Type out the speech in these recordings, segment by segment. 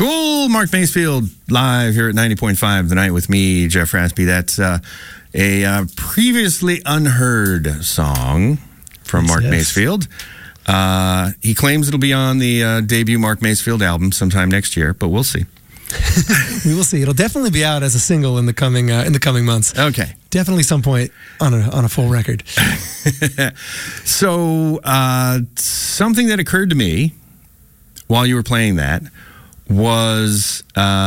Cool. Mark Macefield live here at 90.5 The Night with me, Jeff Raspy. That's a previously unheard song from Mark Macefield. He claims it'll be on the debut Mark Macefield album sometime next year, but we'll see. We will see. It'll definitely be out as a single in the coming months. Okay. Definitely some point on a full record. So something that occurred to me while you were playing that was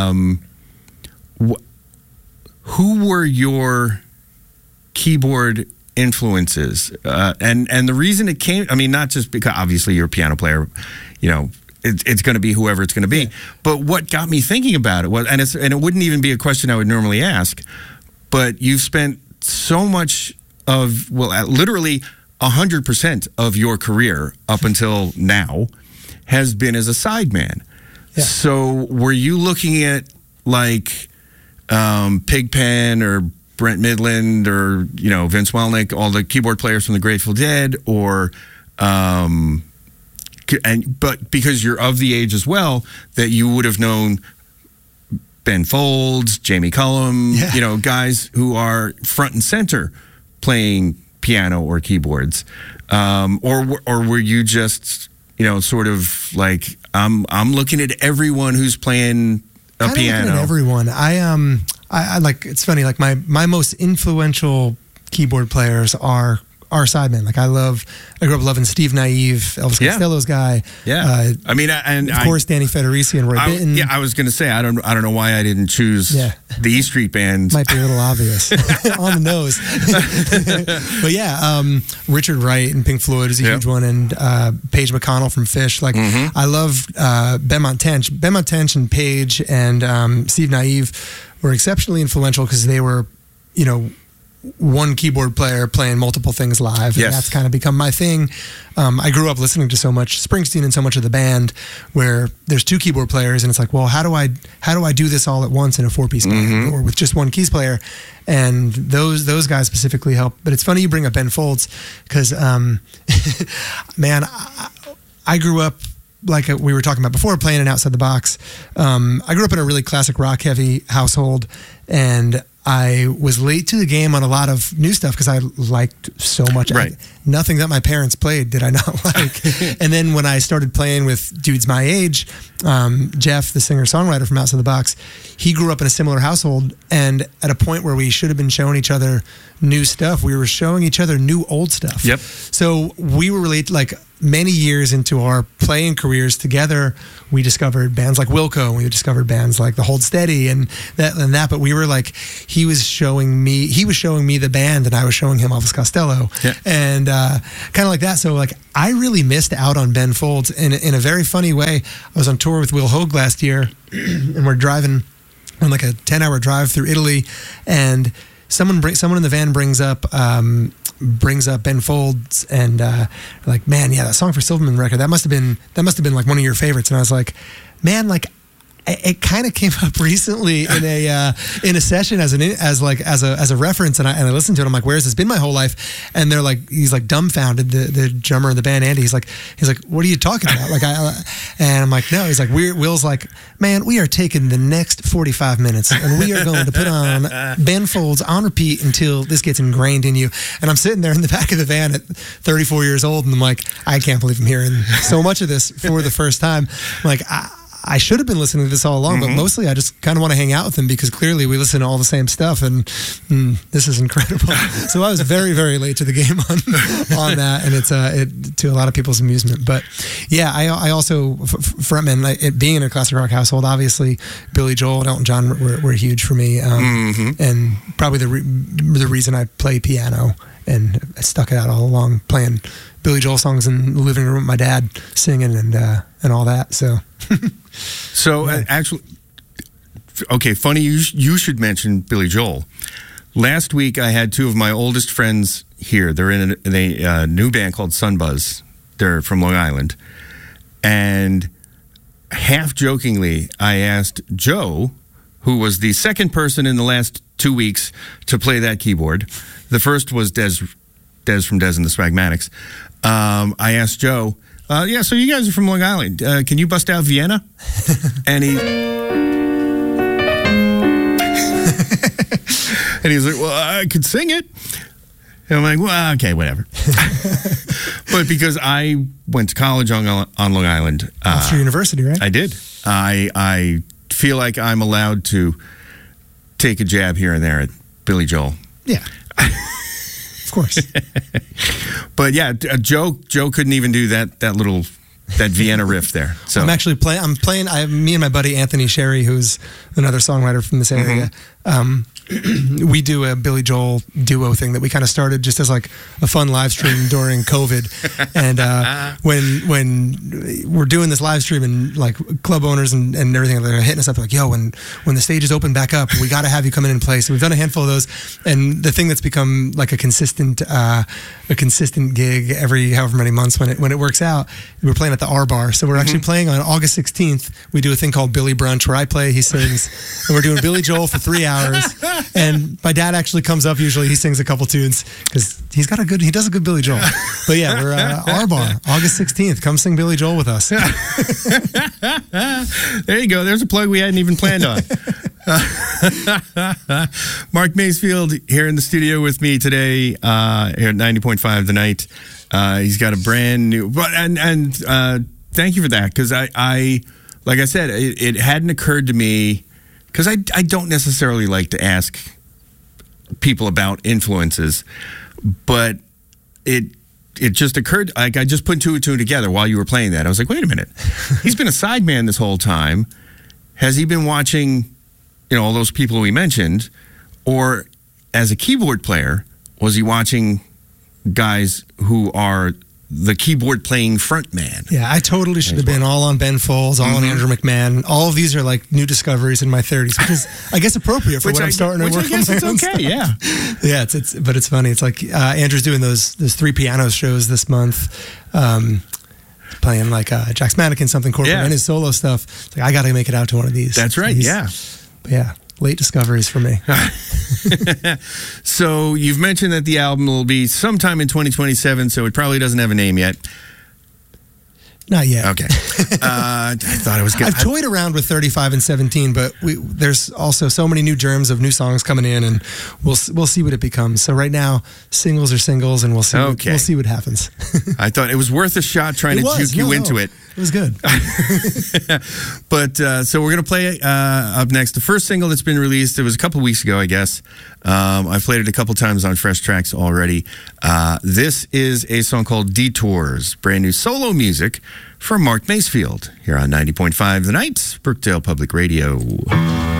who were your keyboard influences? And the reason it came, I mean, not just because obviously you're a piano player, you know, it's going to be whoever it's going to be. Yeah. But what got me thinking about it was, and it wouldn't even be a question I would normally ask, but you've spent so much of, literally 100% of your career up until now has been as a sideman. Yeah. So were you looking at like Pigpen or Brent Midland or, you know, Vince Welnick, all the keyboard players from the Grateful Dead, or but because you're of the age as well that you would have known Ben Folds, Jamie Cullum, you know, guys who are front and center playing piano or keyboards, or were you just, you know, sort of like I'm looking at everyone who's playing a piano. Looking at everyone. I like, it's funny, like my most influential keyboard players are sidemen. Like I grew up loving Steve Naive, Elvis Costello's guy. Yeah. I mean, of course, Danny Federici and Roy Bittan. Yeah, I was going to say, I don't know why I didn't choose the E Street Band. Might be a little obvious on the nose. But yeah, Richard Wright and Pink Floyd is a huge one, and Paige McConnell from Phish. Like I love Benmont Tench. Benmont Tench and Paige and Steve Naive were exceptionally influential because they were, you know, one keyboard player playing multiple things live, and that's kind of become my thing. I grew up listening to so much Springsteen and so much of the band where there's two keyboard players, and it's like, well, how do I do this all at once in a 4-piece band or with just one keys player? And those guys specifically help. But it's funny you bring up Ben Folds because, man, I grew up, like we were talking about before, playing an Outside the Box. I grew up in a really classic rock heavy household, and I was late to the game on a lot of new stuff because I liked so much. Right. Nothing that my parents played did I not like. And then when I started playing with dudes my age, Jeff, the singer-songwriter from Outside the Box, he grew up in a similar household. And at a point where we should have been showing each other new stuff, we were showing each other new old stuff. Yep. So we were related, like many years into our playing careers together, we discovered bands like Wilco, and we discovered bands like the Hold Steady and that. But we were like, he was showing me the band, and I was showing him Elvis Costello, and kind of like that. So like, I really missed out on Ben Folds in a very funny way. I was on tour with Will Hogue last year, and we're driving on like a 10-hour drive through Italy, and someone in the van brings up Ben Folds, and like, man, yeah, that song for Silverman record, that must have been like one of your favorites. And I was like, man, like it kind of came up recently in a session as a reference, and I listened to it. I'm like, where's this been my whole life? And they're like, he's like dumbfounded. The drummer of the band, Andy, he's like, what are you talking about? Like and I'm like, no. He's like, Will's like, man, we are taking the next 45 minutes, and we are going to put on Ben Folds on repeat until this gets ingrained in you. And I'm sitting there in the back of the van at 34 years old, and I'm like, I can't believe I'm hearing so much of this for the first time. I'm like, I should have been listening to this all along, but mostly I just kind of want to hang out with him because clearly we listen to all the same stuff, and this is incredible. So I was very, very late to the game on that, and it's to a lot of people's amusement. But yeah, I also, frontman, it being in a classic rock household, obviously Billy Joel and Elton John were huge for me, and probably the reason I play piano, and I stuck it out all along playing Billy Joel songs in the living room with my dad, singing and all that. So, actually, okay, funny you should mention Billy Joel. Last week, I had two of my oldest friends here. They're in a new band called Sunbuzz. They're from Long Island. And half jokingly, I asked Joe, who was the second person in the last 2 weeks to play that keyboard. The first was Des from Des and the Swagmatics. I asked Joe, yeah, so you guys are from Long Island. Can you bust out Vienna? And he was like, well, I could sing it. And I'm like, well, okay, whatever. But because I went to college on Long Island. After university, right? I did. I feel like I'm allowed to take a jab here and there at Billy Joel. Yeah. Of course. But yeah, Joe couldn't even do that Vienna riff there. So I'm actually playing. Me and my buddy Anthony Sherry, who's another songwriter from this area. We do a Billy Joel duo thing that we kind of started just as like a fun live stream during COVID. And when we're doing this live stream and like club owners and everything, they're hitting us up like, yo, when the stage is open back up, we got to have you come in and play. So we've done a handful of those. And the thing that's become like a consistent gig every however many months when it works out, we're playing at the R Bar. So we're actually playing on August 16th. We do a thing called Billy Brunch where I play, he sings, and we're doing Billy Joel for 3 hours. And my dad actually comes up. Usually he sings a couple tunes because he does a good Billy Joel. But yeah, we're R Bar, August 16th. Come sing Billy Joel with us. There you go. There's a plug we hadn't even planned on. Mark Masefield here in the studio with me today here at 90.5 The Night. He's got a brand new, and thank you for that, because I like I said, it hadn't occurred to me, because I don't necessarily like to ask people about influences, but it just occurred, like I just put two and two together while you were playing that. I was like, wait a minute, he's been a sideman this whole time. Has he been watching, all those people we mentioned, or as a keyboard player, was he watching guys who are the keyboard playing front man? Yeah, I totally should have been all on Ben Folds, all on Andrew McMahon. All of these are like new discoveries in my 30s, which is, I guess, appropriate for when I'm starting to work on my own stuff. Yeah. Yeah, but it's funny. It's like Andrew's doing those 3 piano shows this month, playing like Jack's Mannequin, something corporate, and his solo stuff. It's like, I got to make it out to one of these. That's right, yeah. But yeah, late discoveries for me. So you've mentioned that the album will be sometime in 2027, so it probably doesn't have a name yet. Not yet. Okay. I thought it was good. I've toyed around with 35 and 17, but there's also so many new germs of new songs coming in, and we'll see what it becomes. So right now, singles are singles, and we'll see what happens. I thought it was worth a shot trying to juke you into it. It was good. But so we're going to play up next the first single that's been released. It was a couple weeks ago, I guess. I've played it a couple times on Fresh Tracks already. This is a song called Detours, brand new solo music from Mark Masefield here on 90.5 The Night, Brookdale Public Radio.